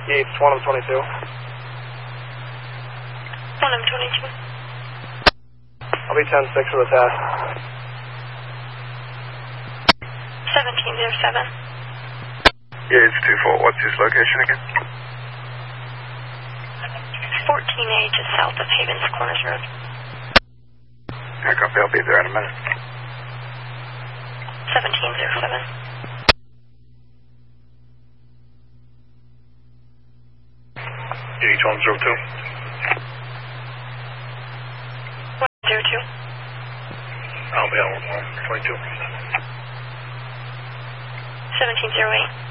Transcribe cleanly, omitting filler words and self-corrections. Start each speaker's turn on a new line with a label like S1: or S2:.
S1: It's 1M22.
S2: 1M22.
S1: I'll be 10-6 for the test.
S2: 1707.
S3: Yeah, it's 2-4. What's his location again?
S2: 14A just south of Havens Corners Road.
S3: Yeah, copy. I'll be there in a minute.
S2: 1707.
S3: H102.
S2: 102.
S3: I'll be on 122.
S2: 1708.